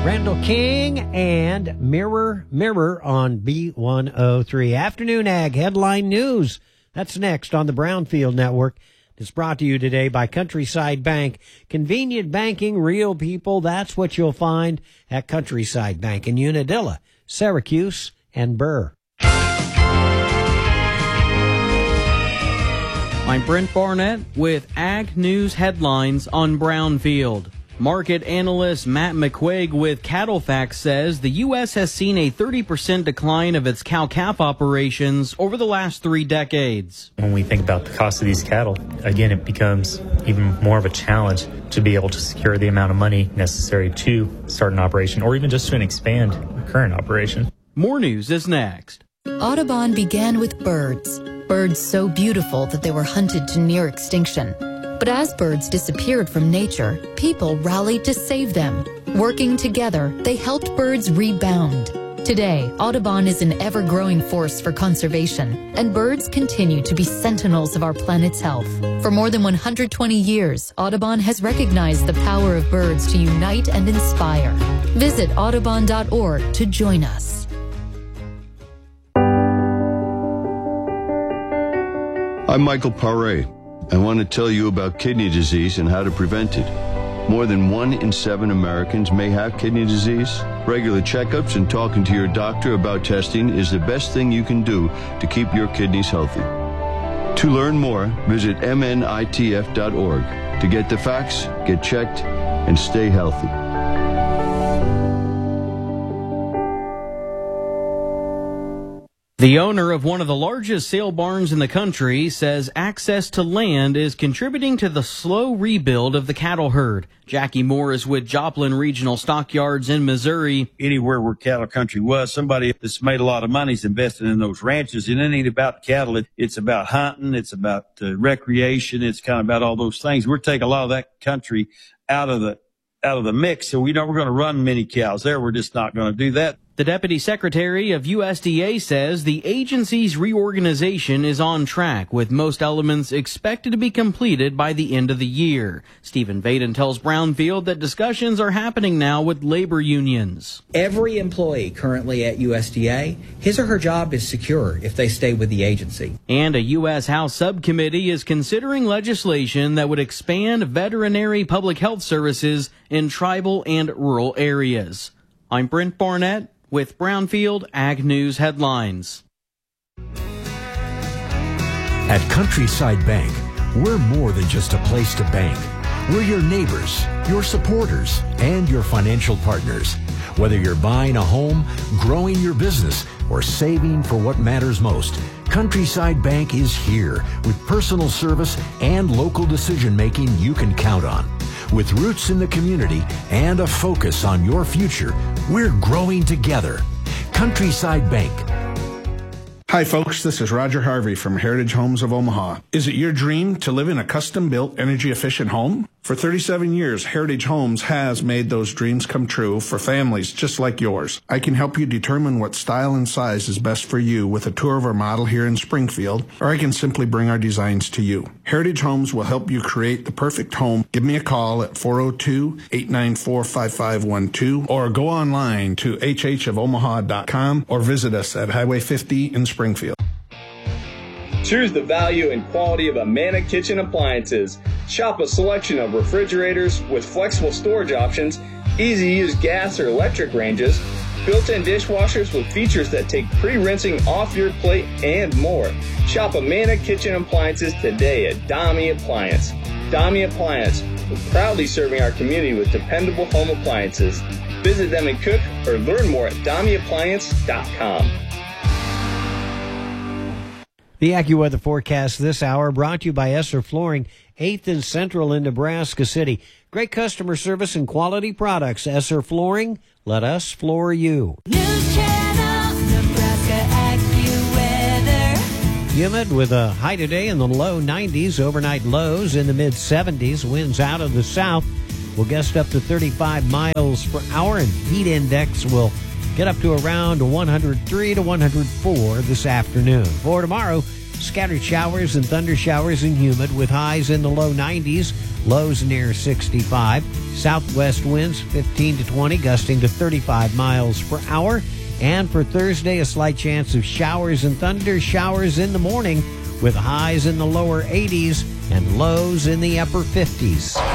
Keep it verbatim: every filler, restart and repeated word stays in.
Randall King and Mirror, Mirror on B one oh three. Afternoon Ag Headline News. That's next on the Brownfield Network. It's brought to you today by Countryside Bank. Convenient banking, real people, that's what you'll find at Countryside Bank in Unadilla, Syracuse, and Burr. I'm Brent Barnett with Ag News Headlines on Brownfield. Market analyst Matt McQuaig with CattleFax says the U S has seen a thirty percent decline of its cow-calf operations over the last three decades. When we think about the cost of these cattle, again, it becomes even more of a challenge to be able to secure the amount of money necessary to start an operation or even just to expand a current operation. More news is next. Audubon began with birds. Birds so beautiful that they were hunted to near extinction. But as birds disappeared from nature, people rallied to save them. Working together, they helped birds rebound. Today, Audubon is an ever-growing force for conservation, and birds continue to be sentinels of our planet's health. For more than one hundred twenty years, Audubon has recognized the power of birds to unite and inspire. Visit audubon dot org to join us. I'm Michael Paré. I want to tell you about kidney disease and how to prevent it. More than one in seven Americans may have kidney disease. Regular checkups and talking to your doctor about testing is the best thing you can do to keep your kidneys healthy. To learn more, visit M N I T F dot org. To get the facts, get checked, and stay healthy. The owner of one of the largest sale barns in the country says access to land is contributing to the slow rebuild of the cattle herd. Jackie Moore is with Joplin Regional Stockyards in Missouri. Anywhere where cattle country was, somebody that's made a lot of money is invested in those ranches. And it ain't about cattle. It, it's about hunting. It's about uh, recreation. It's kind of about all those things. We're taking a lot of that country out of the out of the mix. So we know we're going to run many cows there. We're just not going to do that. The Deputy Secretary of U S D A says the agency's reorganization is on track, with most elements expected to be completed by the end of the year. Stephen Vaden tells Brownfield that discussions are happening now with labor unions. Every employee currently at U S D A, his or her job is secure if they stay with the agency. And a U S House subcommittee is considering legislation that would expand veterinary public health services in tribal and rural areas. I'm Brent Barnett with Brownfield Ag News Headlines. At Countryside Bank, we're more than just a place to bank. We're your neighbors, your supporters, and your financial partners. Whether you're buying a home, growing your business, or saving for what matters most, Countryside Bank is here with personal service and local decision-making you can count on. With roots in the community and a focus on your future, we're growing together. Countryside Bank. Hi folks, this is Roger Harvey from Heritage Homes of Omaha. Is it your dream to live in a custom-built, energy-efficient home? For thirty-seven years, Heritage Homes has made those dreams come true for families just like yours. I can help you determine what style and size is best for you with a tour of our model here in Springfield, or I can simply bring our designs to you. Heritage Homes will help you create the perfect home. Give me a call at four oh two, eight nine four, five five one two or go online to h h of omaha dot com or visit us at Highway fifty in Springfield. Choose the value and quality of Amana Kitchen Appliances. Shop a selection of refrigerators with flexible storage options, easy-to-use gas or electric ranges, built-in dishwashers with features that take pre-rinsing off your plate, and more. Shop Amana Kitchen Appliances today at Dami Appliance. Dami Appliance, proudly serving our community with dependable home appliances. Visit them and cook or learn more at dami appliance dot com. The AccuWeather forecast this hour brought to you by Esser Flooring, eighth and Central in Nebraska City. Great customer service and quality products. Esser Flooring, let us floor you. News Channel, Nebraska AccuWeather. Humid with a high today in the low nineties, overnight lows in the mid seventies. Winds out of the south will gust up to thirty-five miles per hour, and heat index will get up to around one hundred three to one hundred four this afternoon. For tomorrow, Scattered showers and thunder showers and humid with highs in the low nineties, lows near sixty-five. Southwest winds fifteen to twenty, gusting to thirty-five miles per hour. And for Thursday, a slight chance of showers and thunder showers in the morning with highs in the lower eighties and lows in the upper fifties.